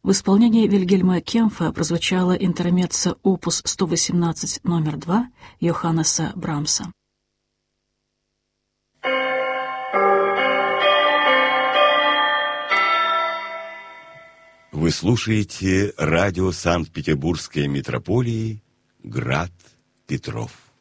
В исполнении Вильгельма Кемпфа прозвучала интермеццо опус 118 номер 2 Йоханнеса Брамса. Вы слушаете радио Санкт-Петербургской метрополии «Град Петров».